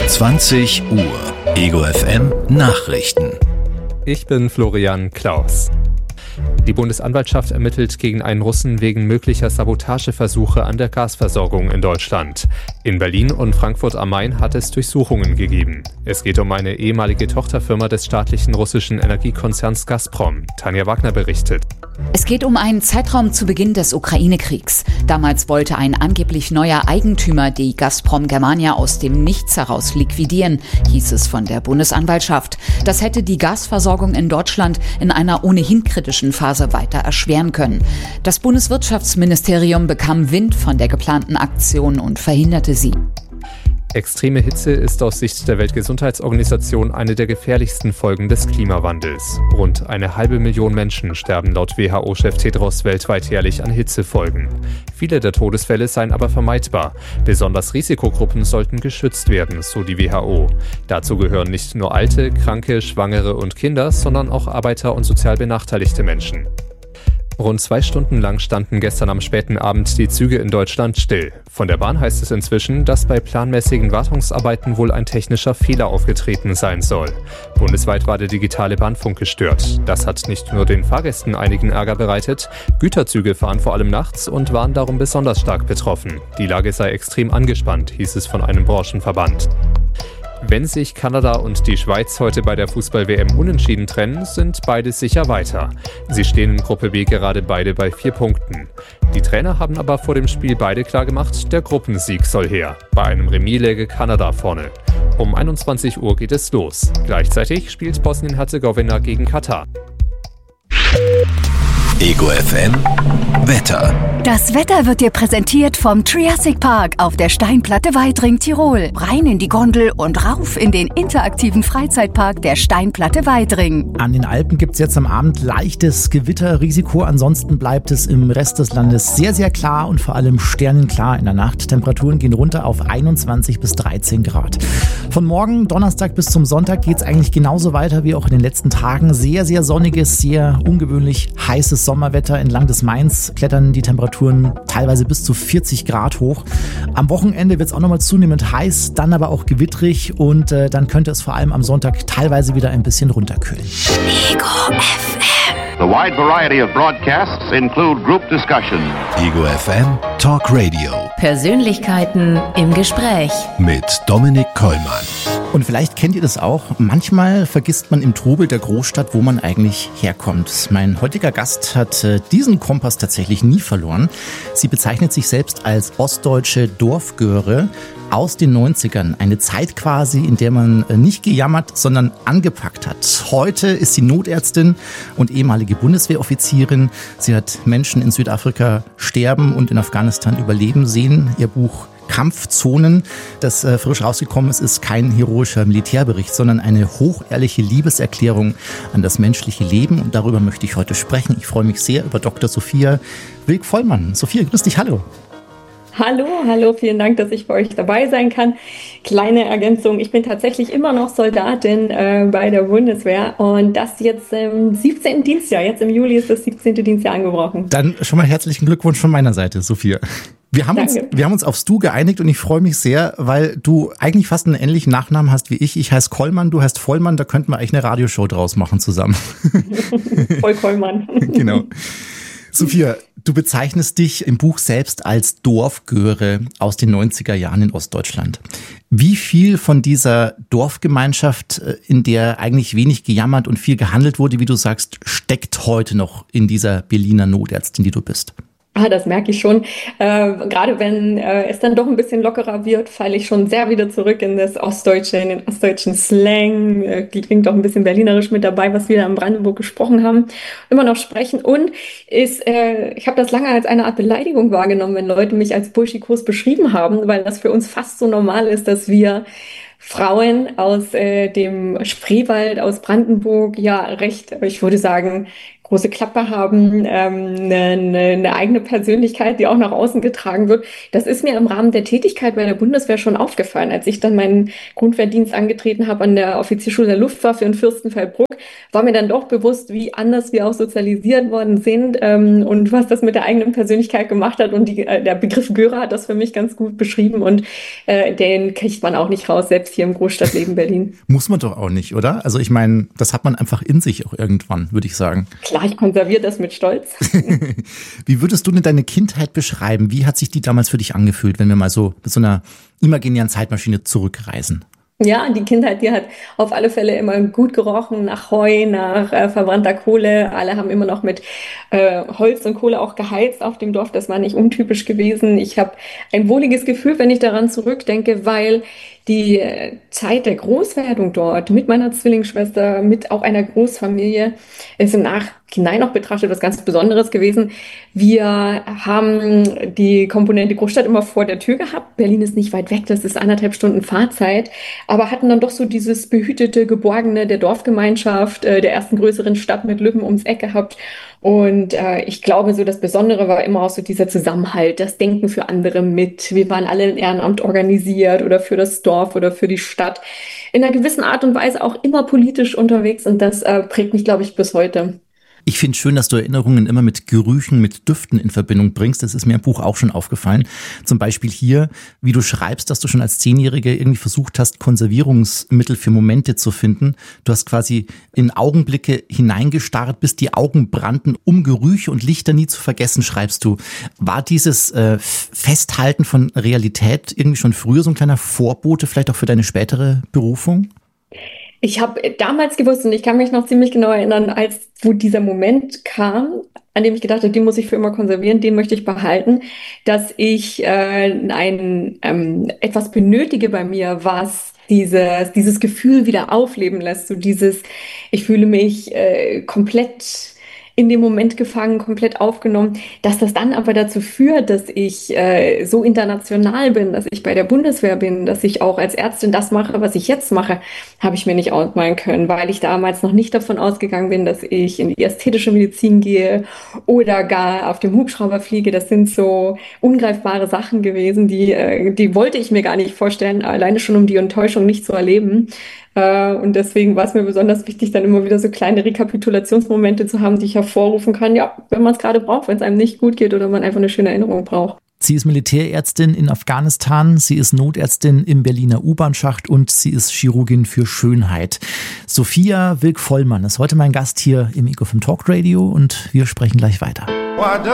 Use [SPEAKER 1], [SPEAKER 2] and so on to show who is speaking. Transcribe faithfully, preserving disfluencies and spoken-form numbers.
[SPEAKER 1] zwanzig Uhr. Ego F M Nachrichten.
[SPEAKER 2] Ich bin Florian Klaus. Die Bundesanwaltschaft ermittelt gegen einen Russen wegen möglicher Sabotageversuche an der Gasversorgung in Deutschland. In Berlin und Frankfurt am Main hat es Durchsuchungen gegeben. Es geht um eine ehemalige Tochterfirma des staatlichen russischen Energiekonzerns Gazprom. Tanja Wagner berichtet.
[SPEAKER 3] Es geht um einen Zeitraum zu Beginn des Ukraine-Kriegs. Damals wollte ein angeblich neuer Eigentümer die Gazprom Germania aus dem Nichts heraus liquidieren, hieß es von der Bundesanwaltschaft. Das hätte die Gasversorgung in Deutschland in einer ohnehin kritischen Phase weiter erschweren können. Das Bundeswirtschaftsministerium bekam Wind von der geplanten Aktion und verhinderte sie.
[SPEAKER 2] Extreme Hitze ist aus Sicht der Weltgesundheitsorganisation eine der gefährlichsten Folgen des Klimawandels. Rund eine halbe Million Menschen sterben laut W H O-Chef Tedros weltweit jährlich an Hitzefolgen. Viele der Todesfälle seien aber vermeidbar. Besonders Risikogruppen sollten geschützt werden, so die W H O. Dazu gehören nicht nur alte, kranke, Schwangere und Kinder, sondern auch Arbeiter und sozial benachteiligte Menschen. Rund zwei Stunden lang standen gestern am späten Abend die Züge in Deutschland still. Von der Bahn heißt es inzwischen, dass bei planmäßigen Wartungsarbeiten wohl ein technischer Fehler aufgetreten sein soll. Bundesweit war der digitale Bahnfunk gestört. Das hat nicht nur den Fahrgästen einigen Ärger bereitet. Güterzüge fahren vor allem nachts und waren darum besonders stark betroffen. Die Lage sei extrem angespannt, hieß es von einem Branchenverband. Wenn sich Kanada und die Schweiz heute bei der Fußball-W M unentschieden trennen, sind beide sicher weiter. Sie stehen in Gruppe B gerade beide bei vier Punkten. Die Trainer haben aber vor dem Spiel beide klargemacht, der Gruppensieg soll her. Bei einem Remis läge Kanada vorne. Um einundzwanzig Uhr geht es los. Gleichzeitig spielt Bosnien-Herzegowina gegen Katar.
[SPEAKER 1] Ego F M Wetter.
[SPEAKER 4] Das Wetter wird dir präsentiert vom Triassic Park auf der Steinplatte Weidring, Tirol. Rein in die Gondel und rauf in den interaktiven Freizeitpark der Steinplatte Weidring.
[SPEAKER 5] An den Alpen gibt es jetzt am Abend leichtes Gewitterrisiko. Ansonsten bleibt es im Rest des Landes sehr, sehr klar und vor allem sternenklar in der Nacht. Temperaturen gehen runter auf einundzwanzig bis dreizehn Grad. Von morgen, Donnerstag bis zum Sonntag geht es eigentlich genauso weiter wie auch in den letzten Tagen. Sehr, sehr sonniges, sehr ungewöhnlich heißes Sommerwetter. Entlang des Mains klettern die Temperaturen teilweise bis zu vierzig Grad hoch. Am Wochenende wird es auch nochmal zunehmend heiß, dann aber auch gewittrig und äh, dann könnte es vor allem am Sonntag teilweise wieder ein bisschen runterkühlen.
[SPEAKER 4] Ego F M.
[SPEAKER 6] The wide variety of broadcasts include group discussion.
[SPEAKER 1] Ego F M Talk Radio
[SPEAKER 7] Persönlichkeiten im Gespräch
[SPEAKER 1] mit Dominik Kollmann.
[SPEAKER 5] Und vielleicht kennt ihr das auch. Manchmal vergisst man im Trubel der Großstadt, wo man eigentlich herkommt. Mein heutiger Gast hat äh, diesen Kompass tatsächlich nie verloren. Sie bezeichnet sich selbst als ostdeutsche Dorfgöre aus den neunzigern. Eine Zeit quasi, in der man äh, nicht gejammert, sondern angepackt hat. Heute ist sie Notärztin und ehemalige Bundeswehroffizierin. Sie hat Menschen in Südafrika sterben und in Afghanistan überleben sehen. Ihr Buch Kampfzonen, das äh, frisch rausgekommen ist, ist kein heroischer Militärbericht, sondern eine hochehrliche Liebeserklärung an das menschliche Leben. Und darüber möchte ich heute sprechen. Ich freue mich sehr über Doktor Sophia Wilk-Vollmann. Sophia, grüß dich, hallo.
[SPEAKER 8] Hallo, hallo, vielen Dank, dass ich bei euch dabei sein kann. Kleine Ergänzung, ich bin tatsächlich immer noch Soldatin äh, bei der Bundeswehr und das jetzt im siebzehnten Dienstjahr. Jetzt im Juli ist das siebzehnte Dienstjahr angebrochen.
[SPEAKER 5] Dann schon mal herzlichen Glückwunsch von meiner Seite, Sophia. Wir haben, uns, wir haben uns aufs Du geeinigt und ich freue mich sehr, weil du eigentlich fast einen ähnlichen Nachnamen hast wie ich. Ich heiße Kollmann, du heißt Vollmann, da könnten wir eigentlich eine Radioshow draus machen zusammen.
[SPEAKER 8] Voll Kollmann.
[SPEAKER 5] Genau. Sophia, du bezeichnest dich im Buch selbst als Dorfgöre aus den neunziger Jahren in Ostdeutschland. Wie viel von dieser Dorfgemeinschaft, in der eigentlich wenig gejammert und viel gehandelt wurde, wie du sagst, steckt heute noch in dieser Berliner Notärztin, die du bist?
[SPEAKER 8] Ah, das merke ich schon. Äh, gerade wenn äh, es dann doch ein bisschen lockerer wird, falle ich schon sehr wieder zurück in das Ostdeutsche, in den ostdeutschen Slang. Äh, klingt auch ein bisschen berlinerisch mit dabei, was wir da in Brandenburg gesprochen haben, immer noch sprechen. Und ist, äh, ich habe das lange als eine Art Beleidigung wahrgenommen, wenn Leute mich als Burschikos beschrieben haben, weil das für uns fast so normal ist, dass wir Frauen aus äh, dem Spreewald, aus Brandenburg, ja recht, ich würde sagen, große Klappe haben, ähm, eine, eine eigene Persönlichkeit, die auch nach außen getragen wird. Das ist mir im Rahmen der Tätigkeit bei der Bundeswehr schon aufgefallen. Als ich dann meinen Grundwehrdienst angetreten habe an der Offizierschule der Luftwaffe in Fürstenfeldbruck, war mir dann doch bewusst, wie anders wir auch sozialisiert worden sind ähm, und was das mit der eigenen Persönlichkeit gemacht hat. Und die, äh, der Begriff Göre hat das für mich ganz gut beschrieben und äh, den kriegt man auch nicht raus. Selbst hier im Großstadtleben Berlin.
[SPEAKER 5] Muss man doch auch nicht, oder? Also ich meine, das hat man einfach in sich auch irgendwann, würde ich sagen.
[SPEAKER 8] Klar, ich konserviere das mit Stolz.
[SPEAKER 5] Wie würdest du denn deine Kindheit beschreiben? Wie hat sich die damals für dich angefühlt, wenn wir mal so mit so einer imaginären Zeitmaschine zurückreisen?
[SPEAKER 8] Ja, die Kindheit, die hat auf alle Fälle immer gut gerochen, nach Heu, nach äh, verbrannter Kohle. Alle haben immer noch mit äh, Holz und Kohle auch geheizt auf dem Dorf. Das war nicht untypisch gewesen. Ich habe ein wohliges Gefühl, wenn ich daran zurückdenke, weil die äh, Zeit der Großwerdung dort mit meiner Zwillingsschwester, mit auch einer Großfamilie, ist im Nachhinein auch betrachtet was ganz Besonderes gewesen. Wir haben die Komponente Großstadt immer vor der Tür gehabt. Berlin ist nicht weit weg, das ist anderthalb Stunden Fahrzeit, aber hatten dann doch so dieses behütete, geborgene der Dorfgemeinschaft, äh, der ersten größeren Stadt mit Lübben ums Eck gehabt. Und äh, ich glaube, so das Besondere war immer auch so dieser Zusammenhalt, das Denken für andere mit. Wir waren alle im Ehrenamt organisiert oder für das Dorf oder für die Stadt. In einer gewissen Art und Weise auch immer politisch unterwegs und das äh, prägt mich, glaube ich, bis heute.
[SPEAKER 5] Ich finde schön, dass du Erinnerungen immer mit Gerüchen, mit Düften in Verbindung bringst. Das ist mir im Buch auch schon aufgefallen. Zum Beispiel hier, wie du schreibst, dass du schon als Zehnjährige irgendwie versucht hast, Konservierungsmittel für Momente zu finden. Du hast quasi in Augenblicke hineingestarrt, bis die Augen brannten, um Gerüche und Lichter nie zu vergessen, schreibst du. War dieses äh, Festhalten von Realität irgendwie schon früher so ein kleiner Vorbote, vielleicht auch für deine spätere Berufung?
[SPEAKER 8] Ich habe damals gewusst und ich kann mich noch ziemlich genau erinnern, als wo dieser Moment kam, an dem ich gedacht habe, den muss ich für immer konservieren, den möchte ich behalten, dass ich äh, ein ähm, etwas benötige bei mir, was dieses dieses Gefühl wieder aufleben lässt, so dieses, ich fühle mich äh, komplett in dem Moment gefangen, komplett aufgenommen, dass das dann aber dazu führt, dass ich äh, so international bin, dass ich bei der Bundeswehr bin, dass ich auch als Ärztin das mache, was ich jetzt mache, habe ich mir nicht ausmalen können, weil ich damals noch nicht davon ausgegangen bin, dass ich in die ästhetische Medizin gehe oder gar auf dem Hubschrauber fliege. Das sind so ungreifbare Sachen gewesen, die, äh, die wollte ich mir gar nicht vorstellen, alleine schon um die Enttäuschung nicht zu erleben. Und deswegen war es mir besonders wichtig, dann immer wieder so kleine Rekapitulationsmomente zu haben, die ich hervorrufen kann, ja, wenn man es gerade braucht, wenn es einem nicht gut geht oder man einfach eine schöne Erinnerung braucht.
[SPEAKER 5] Sie ist Militärärztin in Afghanistan, sie ist Notärztin im Berliner U-Bahn-Schacht und sie ist Chirurgin für Schönheit. Sophia Wilk-Vollmann ist heute mein Gast hier im Ego fünf Talk Radio und wir sprechen gleich weiter.